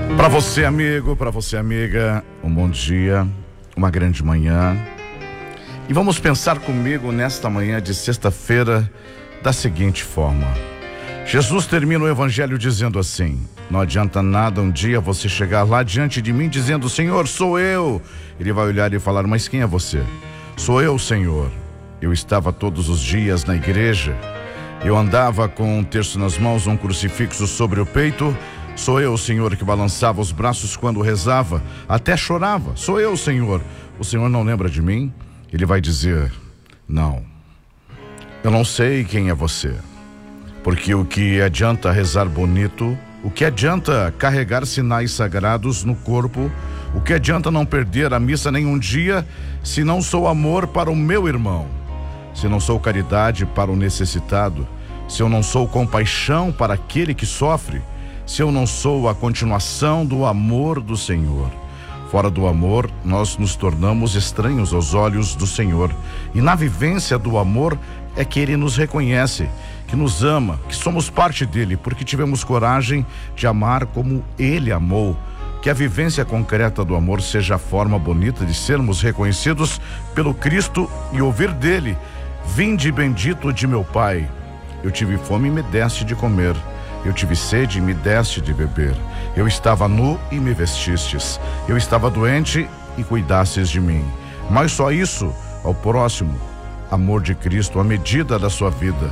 Para você, amigo, para você, amiga, um bom dia, uma grande manhã. E vamos pensar comigo nesta manhã de sexta-feira da seguinte forma. Jesus termina o evangelho dizendo assim: não adianta nada um dia você chegar lá diante de mim dizendo: Senhor, sou eu. Ele vai olhar e falar: mas quem é você? Sou eu, Senhor. Eu estava todos os dias na igreja. Eu andava com um terço nas mãos, um crucifixo sobre o peito. Sou eu, Senhor, que balançava os braços quando rezava, até chorava. Sou eu, Senhor. O Senhor não lembra de mim? Ele vai dizer: não, eu não sei quem é você. Porque o que adianta rezar bonito, o que adianta carregar sinais sagrados no corpo, o que adianta não perder a missa nenhum dia, se não sou amor para o meu irmão, se não sou caridade para o necessitado, se eu não sou compaixão para aquele que sofre, se eu não sou a continuação do amor do Senhor. Fora do amor, nós nos tornamos estranhos aos olhos do Senhor. E na vivência do amor é que Ele nos reconhece, que nos ama, que somos parte dele, porque tivemos coragem de amar como Ele amou. Que a vivência concreta do amor seja a forma bonita de sermos reconhecidos pelo Cristo e ouvir dele: vinde bendito de meu Pai. Eu tive fome e me deste de comer. Eu tive sede e me deste de beber. Eu estava nu e me vestistes. Eu estava doente e cuidastes de mim. Mas só isso ao próximo, amor de Cristo, a medida da sua vida,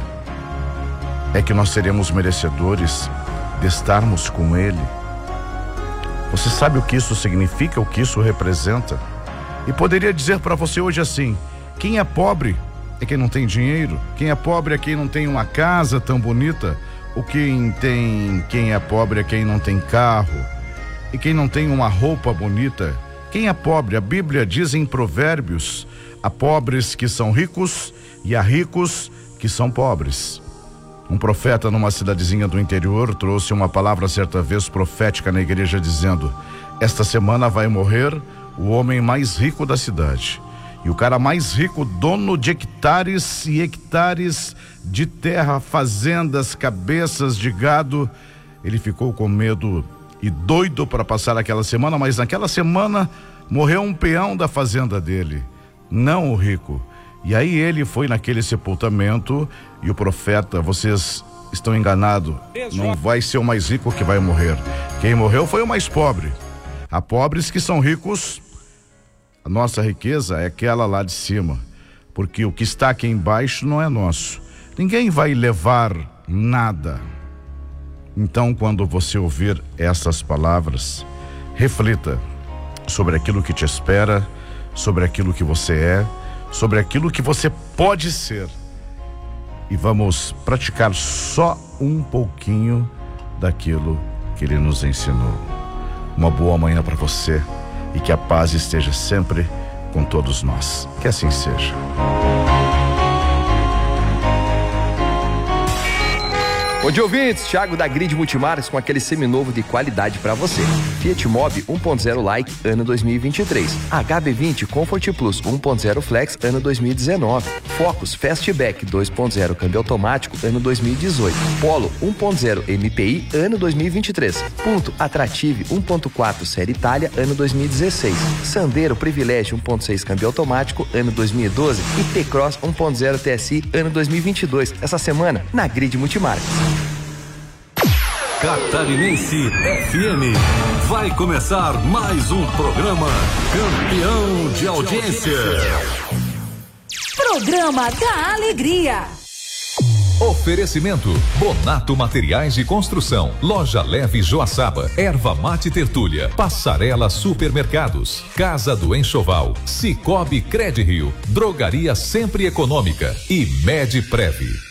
é que nós seremos merecedores de estarmos com Ele. Você sabe o que isso significa, o que isso representa? E poderia dizer para você hoje assim: quem é pobre é quem não tem dinheiro. Quem é pobre é quem não tem uma casa tão bonita. Quem é pobre é quem não tem carro. E quem não tem uma roupa bonita. Quem é pobre? A Bíblia diz em Provérbios: há pobres que são ricos e há ricos que são pobres. Um profeta numa cidadezinha do interior trouxe uma palavra certa vez profética na igreja dizendo: esta semana vai morrer o homem mais rico da cidade. E o cara mais rico, dono de hectares e hectares de terra, fazendas, cabeças de gado, ele ficou com medo e doido para passar aquela semana, mas naquela semana morreu um peão da fazenda dele, não o rico. E aí ele foi naquele sepultamento e o profeta: vocês estão enganados, não vai ser o mais rico que vai morrer. Quem morreu foi o mais pobre. Há pobres que são ricos. A nossa riqueza é aquela lá de cima, porque o que está aqui embaixo não é nosso. Ninguém vai levar nada. Então, quando você ouvir essas palavras, reflita sobre aquilo que te espera, sobre aquilo que você é, sobre aquilo que você pode ser. E vamos praticar só um pouquinho daquilo que Ele nos ensinou. Uma boa manhã para você e que a paz esteja sempre com todos nós. Que assim seja. Bom dia, ouvintes. Thiago da Grid Multimarcas com aquele seminovo de qualidade para você. Fiat Mobi 1.0 Like, ano 2023. HB20 Comfort Plus 1.0 Flex, ano 2019. Focus Fastback 2.0 câmbio automático, ano 2018. Polo 1.0 MPI, ano 2023. Punto Attrative 1.4 Série Itália, ano 2016. Sandero Privilégio 1.6 câmbio automático, ano 2012. E T-Cross 1.0 TSI, ano 2022. Essa semana, na Grid Multimarcas. Catarinense FM. Vai começar mais um programa campeão de audiência. Programa da Alegria. Oferecimento: Bonato Materiais de Construção, Loja Leve Joaçaba, Erva Mate Tertúlia, Passarela Supermercados, Casa do Enxoval, Cicobi Credirio, Drogaria Sempre Econômica e Medprev.